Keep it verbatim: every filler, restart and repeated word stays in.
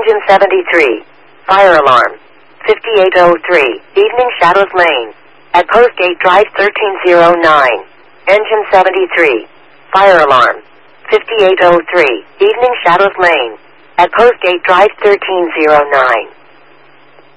Engine seventy-three. Fire alarm. fifty-eight oh three. Evening Shadows Lane. At Postgate Drive thirteen oh nine. Engine seventy-three. Fire alarm. fifty-eight oh three. Evening Shadows Lane. At Postgate Drive thirteen oh nine.